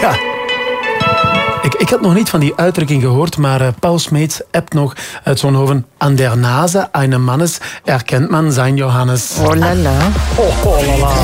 Ja. Ik had nog niet van die uitdrukking gehoord, maar Paul Smeets appt nog uit Zonhoven. An der Nase eines Mannes erkent man zijn Johannes. Oh la la. Oh la la.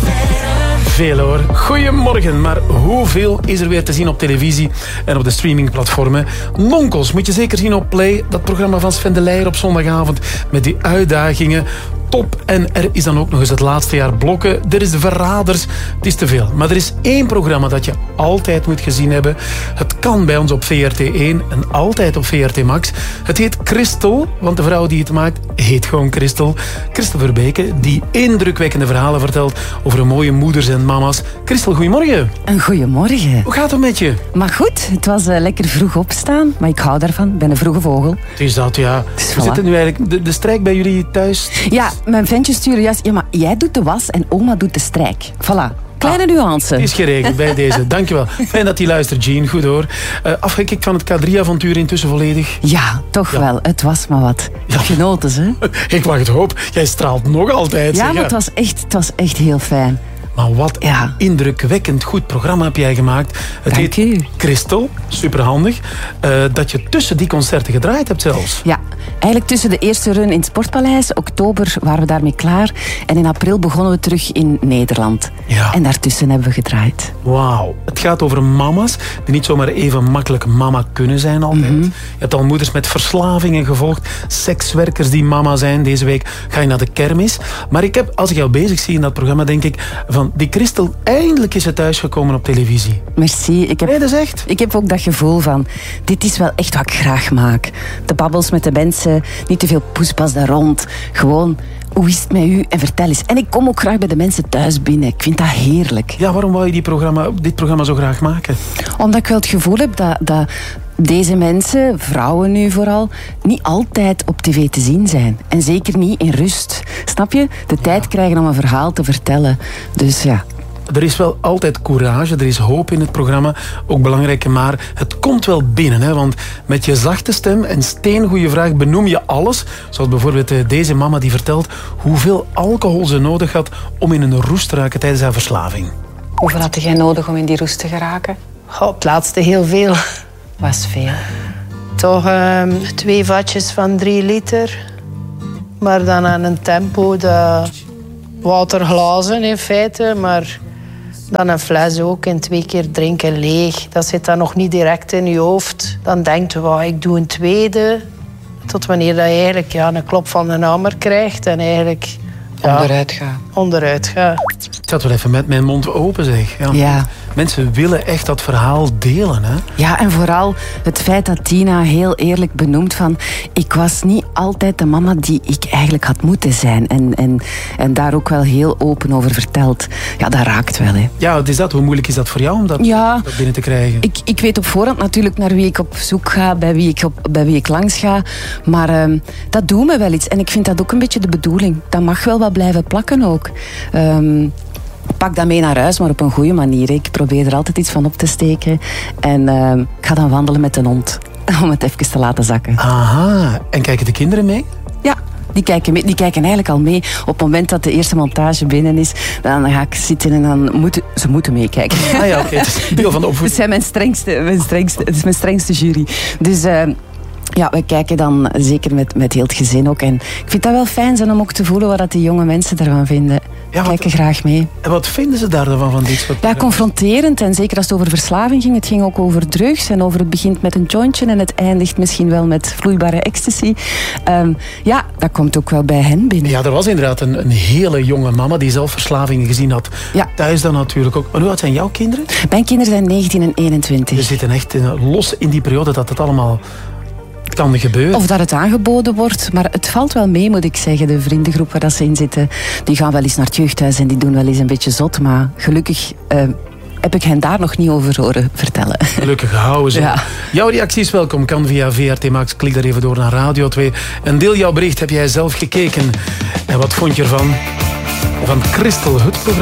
Veel hoor. Goedemorgen, maar hoeveel is er weer te zien op televisie en op de streamingplatformen? Nonkels moet je zeker zien op Play, dat programma van Sven de Leijer op zondagavond met die uitdagingen. Top. En er is dan ook nog eens het laatste jaar blokken. Er is de Verraders. Het is te veel. Maar er is één programma dat je altijd moet gezien hebben. Het kan bij ons op VRT1 en altijd op VRT Max. Het heet Christel, want de vrouw die het maakt heet gewoon Christel. Christel Verbeke, die indrukwekkende verhalen vertelt over mooie moeders en mama's. Christel, goedemorgen. Een goedemorgen. Hoe gaat het met je? Maar goed, het was lekker vroeg opstaan, maar ik hou daarvan. Ik ben een vroege vogel. Het is dat, ja. Dus Hoe voilà. zit het nu eigenlijk? De strijk bij jullie thuis? Ja, mijn ventje stuurde juist... Ja, maar jij doet de was en oma doet de strijk. Voilà. Kleine nuance. Is geregeld bij deze. Dankjewel. Fijn dat je luistert, Jean. Goed hoor. Afgekikt van het K3-avontuur intussen volledig? Ja, toch wel. Het was maar wat. Ja. Genoten, hè? Ik mag het hoop. Jij straalt nog altijd. Ja, zeg. maar het was echt heel fijn. Maar wat een indrukwekkend goed programma heb jij gemaakt. Het Dank heet u. Christel. Superhandig. Dat je tussen die concerten gedraaid hebt zelfs. Ja, eigenlijk tussen de eerste run in het Sportpaleis. Oktober waren we daarmee klaar. En in april begonnen we terug in Nederland. Ja. En daartussen hebben we gedraaid. Wauw. Het gaat over mama's die niet zomaar even makkelijk mama kunnen zijn altijd. Je hebt al moeders met verslavingen gevolgd. Sekswerkers die mama zijn. Deze week ga je naar de kermis. Maar als ik jou bezig zie in dat programma, denk ik van die Christel, eindelijk is ze thuisgekomen op televisie. Merci. Nee, dat is echt. Ik heb ook dat gevoel van, dit is wel echt wat ik graag maak. De babbels met de mensen, niet te veel poespas daar rond. Gewoon, hoe is het met u? En vertel eens. En ik kom ook graag bij de mensen thuis binnen. Ik vind dat heerlijk. Ja, waarom wou je dit programma zo graag maken? Omdat ik wel het gevoel heb dat deze mensen, vrouwen nu vooral, niet altijd op tv te zien zijn. En zeker niet in rust. Snap je? De tijd krijgen om een verhaal te vertellen. Dus ja. Er is wel altijd courage, er is hoop in het programma, ook belangrijk, maar het komt wel binnen. Hè? Want met je zachte stem en steengoeie vraag benoem je alles. Zoals bijvoorbeeld deze mama die vertelt hoeveel alcohol ze nodig had om in een roes te raken tijdens haar verslaving. Hoeveel had jij nodig om in die roes te geraken? Goh, het laatste heel veel. Was veel. Toch 2 vatjes van 3 liter. Maar dan aan een tempo dat waterglazen in feite, maar dan een fles ook en 2 keer drinken leeg. Dat zit dan nog niet direct in je hoofd. Dan denkt je, wow, ik doe een tweede. Tot wanneer dat je eigenlijk een klop van de hamer krijgt en eigenlijk onderuit gaat. Ik zat wel even met mijn mond open, zeg. Ja. Mensen willen echt dat verhaal delen. Hè? Ja, en vooral het feit dat Tina heel eerlijk benoemt van, ik was niet altijd de mama die ik eigenlijk had moeten zijn. En daar ook wel heel open over vertelt. Ja, dat raakt wel, hè. Ja, het is dat. Hoe moeilijk is dat voor jou om dat binnen te krijgen? Ik weet op voorhand natuurlijk naar wie ik op zoek ga, bij wie ik langs ga. Maar dat doet me wel iets. En ik vind dat ook een beetje de bedoeling. Dat mag wel wat blijven plakken ook. Pak dat mee naar huis, maar op een goede manier. Ik probeer er altijd iets van op te steken. En ik ga dan wandelen met een hond. Om het even te laten zakken. Aha. En kijken de kinderen mee? Ja, die kijken mee. Die kijken eigenlijk al mee. Op het moment dat de eerste montage binnen is, dan ga ik zitten en dan moeten meekijken. Ah ja, oké. Het is deel van de opvoeding. Het zijn het is mijn strengste jury. Dus ja, we kijken dan zeker met heel het gezin ook. En ik vind dat wel fijn zijn om ook te voelen wat die jonge mensen ervan vinden. Ja, kijken graag mee. En wat vinden ze daar dan van dit soort... Ja, confronterend. En zeker als het over verslaving ging. Het ging ook over drugs. En over het begint met een jointje. En het eindigt misschien wel met vloeibare ecstasy. Ja, dat komt ook wel bij hen binnen. Ja, er was inderdaad een hele jonge mama die zelf verslavingen gezien had. Ja. Thuis dan natuurlijk ook. Maar hoe oud zijn jouw kinderen? Mijn kinderen zijn 19 en 21. Ze zitten echt los in die periode dat het allemaal kan gebeuren. Of dat het aangeboden wordt. Maar het valt wel mee, moet ik zeggen. De vriendengroep waar dat ze in zitten, die gaan wel eens naar het jeugdhuis en die doen wel eens een beetje zot. Maar gelukkig heb ik hen daar nog niet over horen vertellen. Gelukkig houden ze. Ja. Jouw reactie is welkom. Kan via VRT Max. Klik daar even door naar Radio 2. En deel jouw bericht. Heb jij zelf gekeken? En wat vond je ervan? Van Christel, het programma.